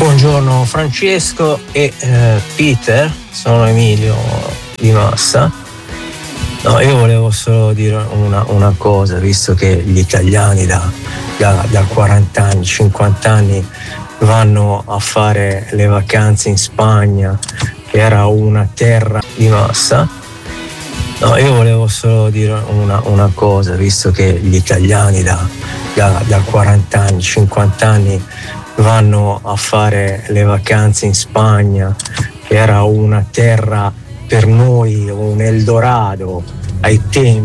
Buongiorno Francesco e Peter, sono Emilio di Massa. No, io volevo solo dire una cosa, visto che gli italiani da 40 anni, 50 anni vanno a fare le vacanze in Spagna, che era una terra di massa. No, io volevo solo dire una cosa, visto che gli italiani da 40 anni, 50 anni vanno a fare le vacanze in Spagna, che era una terra per noi, un Eldorado ai tempi.